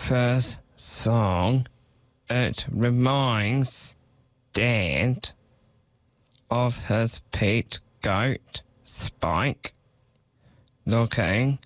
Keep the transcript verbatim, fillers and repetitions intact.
first song, it reminds Dad of his pet goat, Spike, looking